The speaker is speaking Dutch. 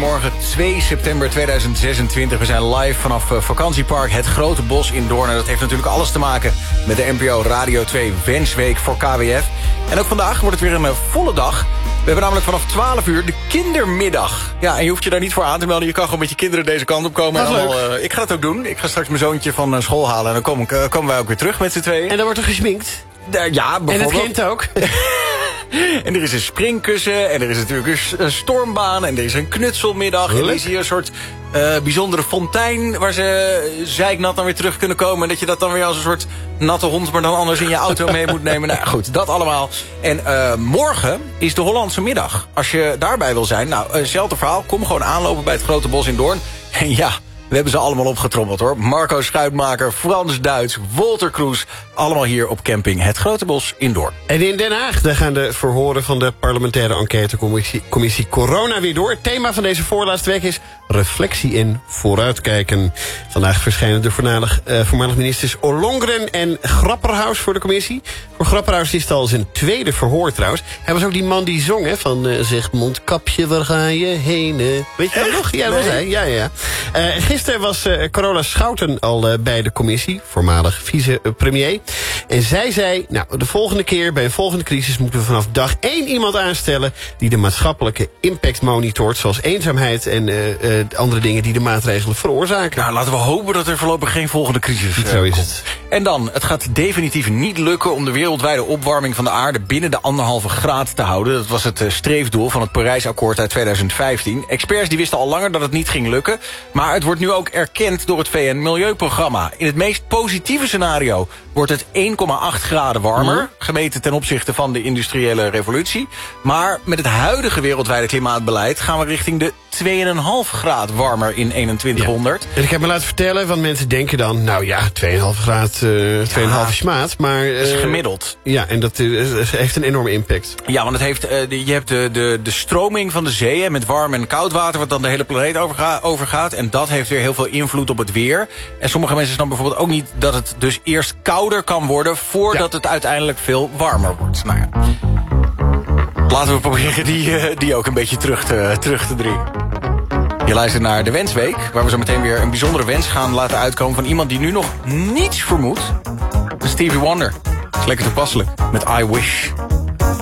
Goedemorgen, 2 september 2026. We zijn live vanaf vakantiepark Het Grote Bos in Doorn. En dat heeft natuurlijk alles te maken met de NPO Radio 2 Wensweek voor KWF. En ook vandaag wordt het weer een volle dag. We hebben namelijk vanaf 12 uur de kindermiddag. Ja, en je hoeft je daar niet voor aan te melden. Je kan gewoon met je kinderen deze kant op komen. Dat is leuk. Ik ga het ook doen. Ik ga straks mijn zoontje van school halen. En dan komen wij ook weer terug met z'n tweeën. En dan wordt er gesminkt. Ja, bijvoorbeeld. En het kind ook. En er is een springkussen. En er is natuurlijk een stormbaan. En er is een knutselmiddag. En er is hier een soort bijzondere fontein waar ze zeiknat dan weer terug kunnen komen. En dat je dat dan weer als een soort natte hond, maar dan anders in je auto mee moet nemen. Nou goed, dat allemaal. En morgen is de Hollandse middag. Als je daarbij wil zijn, nou, hetzelfde verhaal. Kom gewoon aanlopen bij het Grote Bos in Doorn. En ja, we hebben ze allemaal opgetrommeld hoor. Marco Schuitmaker, Frans Duits, Wolter Kroes. Allemaal hier op camping Het Grote Bos in Doorn. En in Den Haag daar gaan de verhoren van de parlementaire enquêtecommissie Corona weer door. Het thema van deze voorlaatste week is reflectie en vooruitkijken. Vandaag verschijnen de voormalig ministers Ollongren en Grapperhaus voor de commissie. Voor Grapperhaus is het al zijn tweede verhoor trouwens. Hij was ook die man die zong, hè, van zeg mondkapje, waar ga je heen? Weet je dat nog? Ja, dat was hij. Ja. Gisteren was Carola Schouten al bij de commissie, voormalig vicepremier. En zij zei, nou, de volgende keer, bij een volgende crisis moeten we vanaf dag 1 iemand aanstellen die de maatschappelijke impact monitort, zoals eenzaamheid en andere dingen die de maatregelen veroorzaken. Nou, laten we hopen dat er voorlopig geen volgende crisis Zo is het. En dan, het gaat definitief niet lukken om de wereldwijde opwarming van de aarde binnen de 1,5 graad te houden. Dat was het streefdoel van het Parijsakkoord uit 2015. Experts die wisten al langer dat het niet ging lukken. Maar het wordt nu ook erkend door het VN-Milieuprogramma. In het meest positieve scenario wordt het 1,8 graden warmer, gemeten ten opzichte van de industriële revolutie. Maar met het huidige wereldwijde klimaatbeleid gaan we richting de 2,5 graad warmer in 2100. Ja. En ik heb me laten vertellen, want mensen denken dan, nou ja, 2,5 graad, 2,5 is maat. Maar dat is gemiddeld. Ja, en dat heeft een enorme impact. Ja, want het heeft, je hebt de stroming van de zee met warm en koud water, wat dan de hele planeet overgaat. En dat heeft weer heel veel invloed op het weer. En sommige mensen snappen bijvoorbeeld ook niet dat het dus eerst kouder kan worden voordat het uiteindelijk veel warmer wordt. Nou ja. Laten we proberen die ook een beetje terug te dringen. Je luistert naar de Wensweek, waar we zo meteen weer een bijzondere wens gaan laten uitkomen van iemand die nu nog niets vermoedt. Stevie Wonder. Dat is lekker toepasselijk met I Wish.